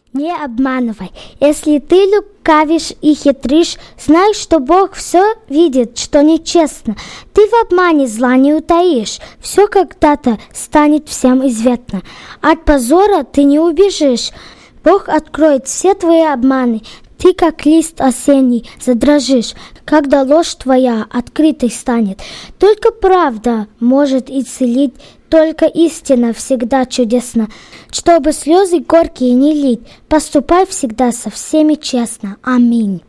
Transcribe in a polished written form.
Не обманывай. Если ты лукавишь и хитришь, знай, что Бог все видит, что нечестно. Ты в обмане зла не утаишь. Все когда-то станет всем известно. От позора ты не убежишь. Бог откроет все твои обманы. Ты, как лист осенний, задрожишь, когда ложь твоя открытой станет. Только правда может исцелить, только истина всегда чудесна. Чтобы слезы горькие не лить, поступай всегда со всеми честно. Аминь.